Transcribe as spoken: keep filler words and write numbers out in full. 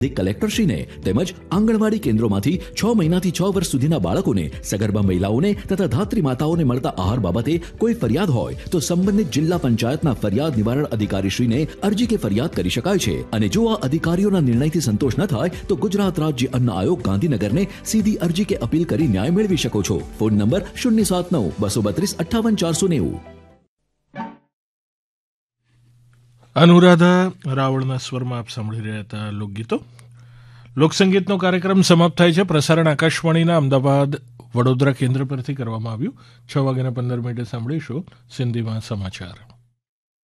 કલેક્ટરશ્રીને તેમજ આંગણવાડી કેન્દ્રોમાંથી છ મહિનાથી છ વર્ષ સુધીના બાળકોને, સગર્ભા મહિલાઓને તથા ધાત્રી માતાઓને મળતા આહાર બાબતે કોઈ ફરિયાદ હોય તો સંબંધિત જિલ્લા પંચાયતના ફરિયાદ નિવારણ અધિકારીશ્રીને અરજી કે ફરિયાદ કરી શકાય છે. અને જો આ અધિકારીઓના નિર્ણયથી સંતોષ ન થાય તો ગુજરાત રાજ્ય અન્ન આયોગ ગાંધીનગરને સીધી અરજી કે અપીલ કરી ન્યાય મેળવી શકો છો. ફોન નંબર શૂન્ય સાત નવ બસો બત્રીસ અઠ્ઠાવન ચારસો નેવું. અનુરાધા રાવળના સ્વરમાં આપ સાંભળી રહ્યા હતા લોકગીતો. લોકસંગીતનો કાર્યક્રમ સમાપ્ત થાય છે. પ્રસારણ આકાશવાણીના અમદાવાદ વડોદરા કેન્દ્ર પરથી કરવામાં આવ્યું. છ વાગ્યાના પંદર મિનિટે સાંભળીશું સિંધીમાં સમાચાર.